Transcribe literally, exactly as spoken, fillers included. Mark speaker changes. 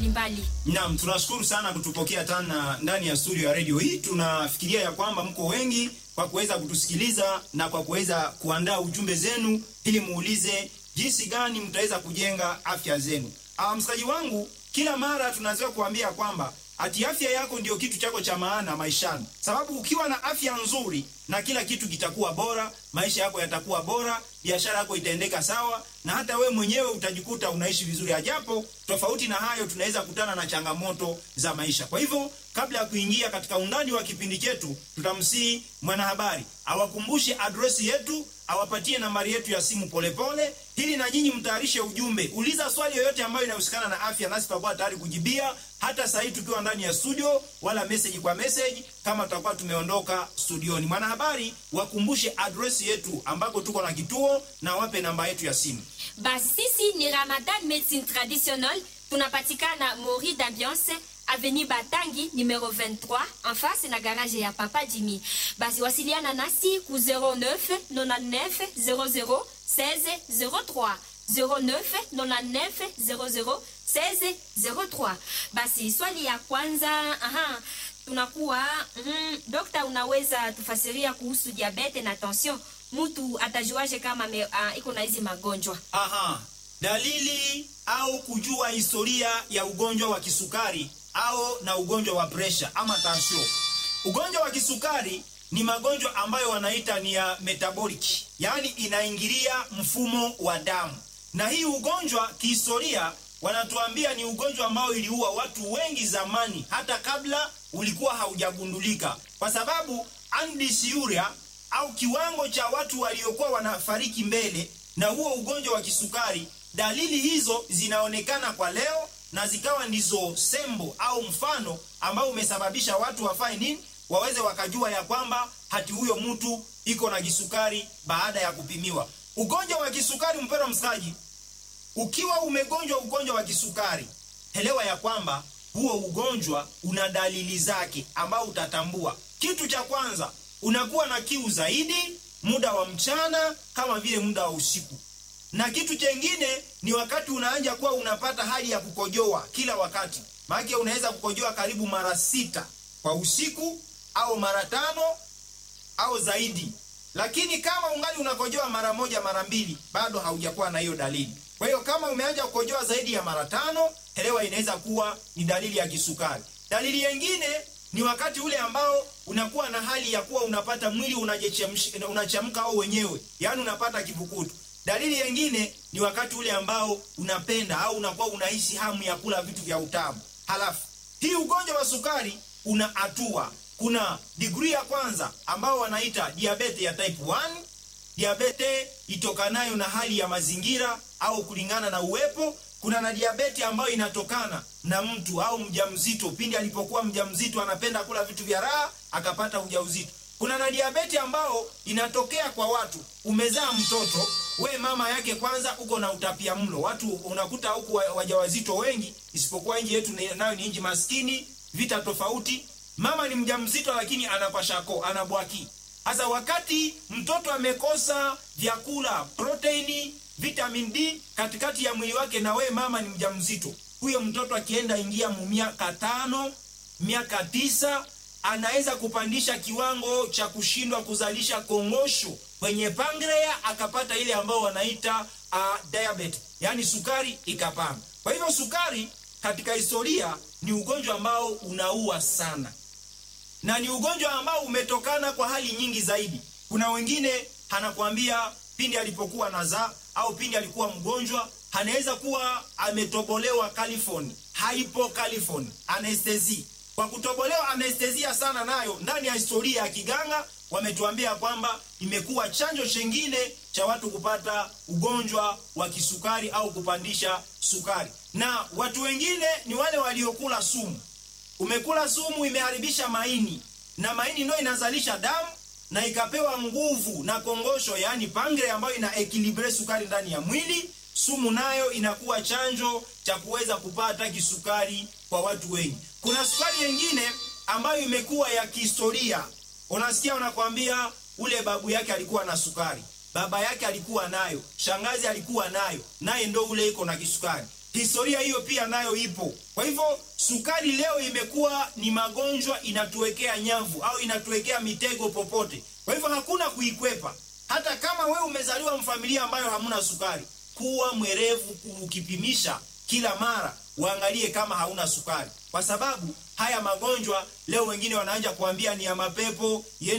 Speaker 1: mbalimbali.
Speaker 2: Naam, tunashukuru sana kutupokea tena ndani ya studio ya radio hii. Tunafikiria ya kwamba mko wengi kwa kuweza kutusikiliza na kwa kuweza kuandaa ujumbe zenu ili muulize jinsi gani mtaweza kujenga afya zenu. Ah, msikaji wangu, kila mara tunazoea kuambia kwamba ati afya yako ndio kitu chako cha maana maishani. Sababu ukiwa na afya nzuri na kila kitu kitakuwa bora, maisha yako yatakuwa bora, biashara yako itaendeka sawa, na hata we mwenyewe utajikuta unaishi vizuri. Ajapo tofauti na hayo, tunaweza kutana na changamoto za maisha. Kwa hivyo, kabla ya kuingia katika undani wa kipindi chetu, tutamsihi mwanahabari awakumbushe adresi yetu, awapatie nambari yetu ya simu polepole, ili na nyinyi mtayarishe ujumbe. Uliza swali yoyote ambayo inahusikana na afya, nasi tutakuwa tayari kujibia, hata sasa hivi tukiwa ndani ya studio, wala message kwa message kama tutakuwa tumeondoka studioni. Mwanahabari, wakumbushe adresi yetu ambako tuko na kituo, na wape namba yetu ya simu.
Speaker 1: Basi sisi ni Ramadan Medicine Traditionnelle, tunapatikana Mori d'Ambiance, Avenue Batangi numero vingt-trois, en face na garage ya Papa Jimmy. Basi wasiliana nasi ku zero neuf nonante-neuf zero zero seize zero trois, zero neuf nonante-neuf zero zero seize zero trois. Basi swali ya kwanza, aha, tunakuwa mm, dokta, unaweza tufasiria kuhusu diabete na tension? Mtu atajuaje kama me, uh, iko na hizi magonjwa?
Speaker 2: Aha, dalili au kujua historia ya ugonjwa wa kisukari au na ugonjwa wa pressure ama tension. Ugonjwa wa kisukari ni magonjwa ambayo wanaita ni ya metabolic, yani inaingilia mfumo wa damu. Na hii ugonjwa kihistoria wanatuambia ni ugonjwa ambao iliua watu wengi zamani, hata kabla ulikuwa haujagundulika. Kwa sababu andysuria au kiwango cha watu waliokuwa wanafariki mbele na huo ugonjwa wa kisukari, dalili hizo zinaonekana kwa leo, na zikawa ndizo sembo au mfano ambao umesababisha watu wafanye nini, waweze wakajua ya kwamba hati huyo mtu iko na kisukari baada ya kupimiwa. Ugonjwa wa kisukari, mpendwa msikilizaji, ukiwa umegonjwa ugonjwa wa kisukari, elewa ya kwamba huo ugonjwa una dalili zake ambao utatambua. Kitu cha kwanza, unakuwa na kiu zaidi muda wa mchana kama vile muda wa usiku. Na kitu chengine ni wakati unaanza kuwa unapata hali ya kukojoa kila wakati. Maana unaweza kukojoa karibu mara sita kwa usiku au mara tano au zaidi. Lakini kama ungali unakojoa mara moja mara mbili, bado haujakuwa na hiyo dalili. Kwa hiyo kama umeanza kukojoa zaidi ya mara tano, elewa inaweza kuwa ni dalili ya kisukari. Dalili nyingine ni wakati ule ambao unakuwa na hali ya kuwa unapata mwili unajechemsha, unachamka au wenyewe, yani unapata kivukutu. Dalili nyingine ni wakati ule ambao unapenda au unakuwa unahisi hamu ya kula vitu vya utamu. Halafu hii ugonjwa wa sukari una hatua. Kuna degree ya kwanza ambao wanaita diabete ya type one, diabete itokanayo na hali ya mazingira au kulingana na uwepo. Kuna na diabete ambayo inatokana na mtu au mjamzito, pindi alipokuwa mjamzito anapenda kula vitu vya raha akapata ujauzito. Kuna na diabete ambao inatokea kwa watu, umezaa mtoto, we mama yake kwanza uko na utapia mlo. Watu unakuta huku wajawazito wengi, isipokuwa nchi yetu nayo ni nchi maskini, vita tofauti. Mama ni mjamzito lakini anapashako, anabwaki. Hasa wakati mtoto amekosa vyakula, proteini, vitamin D katikati ya mwili wake, na we mama ni mjamzito, huyo mtoto akienda ingia miaka tano, miaka tisa, anaweza kupandisha kiwango cha kushindwa kuzalisha kongosho kwenye pankrea, akapata ile ambao wanaita uh, diabetes, yani sukari ikapanda. Kwa hivyo sukari katika historia ni ugonjwa ambao unaua sana, na ni ugonjwa ambao umetokana kwa hali nyingi zaidi. Kuna wengine anakuambia pindi alipokuwa nazaa au pindi alikuwa mgonjwa, anaweza kuwa ametobolewa califoni, hypocalifoni, anesthesia. Kwa kutobolewa anesthesia sana, nayo ndani ya historia ya kiganga wametuambia kwamba imekuwa chanjo chengine cha watu kupata ugonjwa wa kisukari au kupandisha sukari. Na watu wengine ni wale waliokula sumu. Umekula sumu, imeharibisha maini, na maini ndio inazalisha damu na ikapewa nguvu na kongosho, yani pankrea, ambayo ina equilibre sukari ndani ya mwili. Sumu nayo inakuwa chanjo cha kuweza kupata kisukari kwa watu wengi. Kuna sukari nyingine ambayo imekuwa ya kihistoria. Unasikia wanakuambia ule babu yake alikuwa na sukari, baba yake alikuwa nayo, shangazi alikuwa nayo, naye ndo ule iko na kisukari. historia hiyo pia nayo ipo. Kwa hivyo sukari leo imekuwa ni magonjwa inatuwekea nyavu au inatuwekea mitego popote. Kwa hivyo hakuna kuikwepa. Hata kama wewe umezaliwa mfamilia ambayo hamuna sukari, kuwa mwerevu kukipimisha kila mara, uangalie kama hauna sukari. Kwa sababu haya magonjwa leo wengine wanaanza kuambia ni ya mapepo,